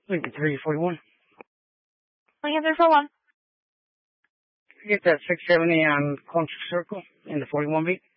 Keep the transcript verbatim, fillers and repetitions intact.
Lincoln three forty-one. Lincoln three forty-one. Get that six seventy on Country Circle in the forty-one beat.